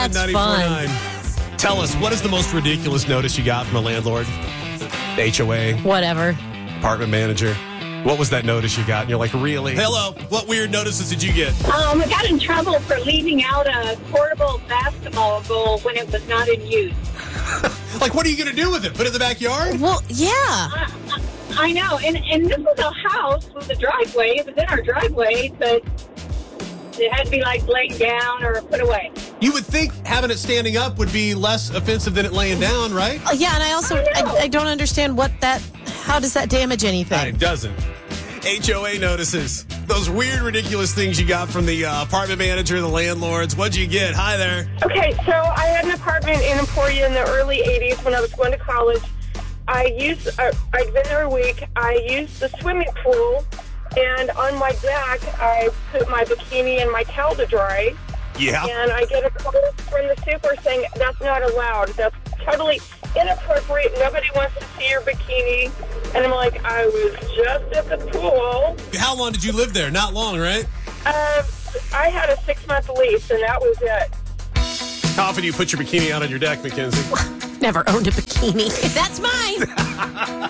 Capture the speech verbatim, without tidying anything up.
That's ninety-four point fun. nine. Tell us, what is the most ridiculous notice you got from a landlord? H O A, Whatever. apartment manager. What was that notice you got? And you're like, really? Hello, what weird notices did you get? Um, I got in trouble for leaving out a portable basketball goal when it was not in use. Like, what are you going to do with it? Put it in the backyard? Well, yeah. I, I, I know, and, and this was a house with a driveway. It was in our driveway, but it had to be, like, laid down or put away. You would think having it standing up would be less offensive than it laying down, right? Uh, yeah, and I also, I I, know. I don't understand what that, how does that damage anything? It doesn't. H O A notices. Those weird, ridiculous things you got from the uh, apartment manager, the landlords. What'd you get? Hi there. Okay, so I had an apartment in Emporia in the early eighties when I was going to college. I used, uh, I'd been there a week. I used the swimming pool, and on my deck, I put my bikini and my towel to dry. Yeah. And I get a call from the super saying that's not allowed. That's totally inappropriate. Nobody wants to see your bikini. And I'm like, I was just at the pool. How long did you live there? Not long, right? Uh, I had a six-month lease, and that was it. How often do you put your bikini out on your deck, Mackenzie? Never owned a bikini. That's mine.